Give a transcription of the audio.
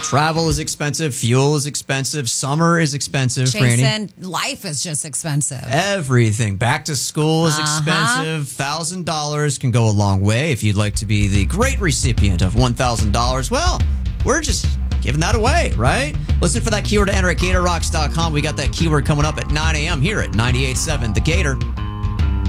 Travel is expensive. Fuel is expensive. Summer is expensive, Franny. Jason, life is just expensive. Everything. Back to school is expensive. $1,000 can go a long way. If you'd like to be the great recipient of $1,000, well, we're just giving that away, right? Listen for that keyword to enter at GatorRocks.com. We got that keyword coming up at 9 a.m. here at 98.7 The Gator.